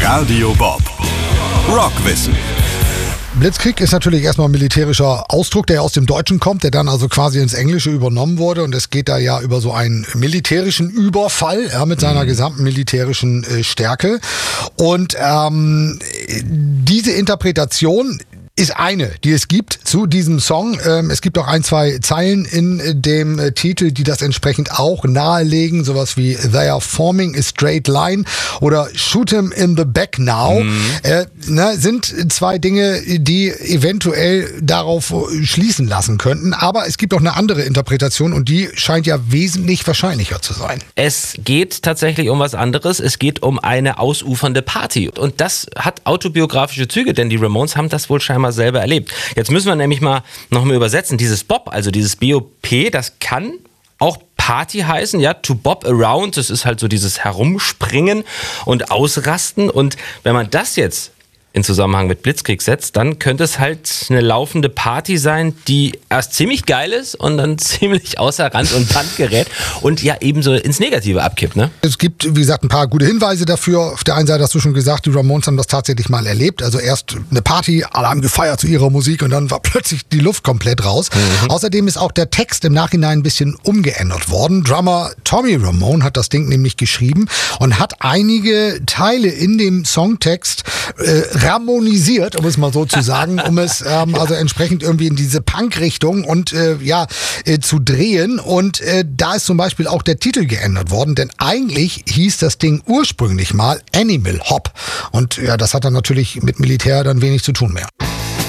Radio Bob. Rockwissen. Blitzkrieg ist natürlich erstmal ein militärischer Ausdruck, der aus dem Deutschen kommt, der dann also quasi ins Englische übernommen wurde. Und es geht da ja über so einen militärischen Überfall mit seiner gesamten militärischen Stärke. Und diese Interpretation ist eine, die es gibt zu diesem Song. Es gibt auch ein, zwei Zeilen in dem Titel, die das entsprechend auch nahelegen. Sowas wie They are forming a straight line oder Shoot him in the back now. Sind zwei Dinge, die eventuell darauf schließen lassen könnten. Aber es gibt auch eine andere Interpretation und die scheint ja wesentlich wahrscheinlicher zu sein. Es geht tatsächlich um was anderes. Es geht um eine ausufernde Party. Und das hat autobiografische Züge, denn die Ramones haben das wohl scheinbar selber erlebt. Jetzt müssen wir nämlich noch mal übersetzen. Dieses Bob, also dieses BOP, das kann auch Party heißen, ja, to bob around. Das ist halt so dieses Herumspringen und Ausrasten. Und wenn man das jetzt in Zusammenhang mit Blitzkrieg setzt, dann könnte es halt eine laufende Party sein, die erst ziemlich geil ist und dann ziemlich außer Rand und Band gerät und ja ebenso ins Negative abkippt, ne? Es gibt, wie gesagt, ein paar gute Hinweise dafür. Auf der einen Seite hast du schon gesagt, die Ramones haben das tatsächlich mal erlebt. Also erst eine Party, alle haben gefeiert zu ihrer Musik und dann war plötzlich die Luft komplett raus. Außerdem ist auch der Text im Nachhinein ein bisschen umgeändert worden. Drummer Tommy Ramone hat das Ding nämlich geschrieben und hat einige Teile in dem Songtext ramonisiert, um es mal so zu sagen, um es also entsprechend irgendwie in diese Punk-Richtung und zu drehen. Und da ist zum Beispiel auch der Titel geändert worden, denn eigentlich hieß das Ding ursprünglich mal Animal Hop. Und ja, das hat dann natürlich mit Militär dann wenig zu tun mehr.